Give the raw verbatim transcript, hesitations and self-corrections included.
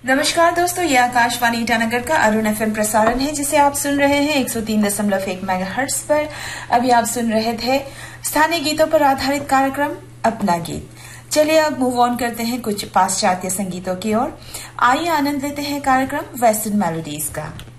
नमस्कार दोस्तों, ये आकाशवाणी ईटानगर का अरुण एफएम प्रसारण है जिसे आप सुन रहे हैं एक सौ तीन दशमलव एक मेगाहर्ट्ज पर। अभी आप सुन रहे थे स्थानीय गीतों पर आधारित कार्यक्रम अपना गीत। चलिए अब मूव ऑन करते हैं कुछ पाश्चात्य संगीतों की ओर। आइए आनंद लेते हैं कार्यक्रम वेस्टर्न मेलोडीज का।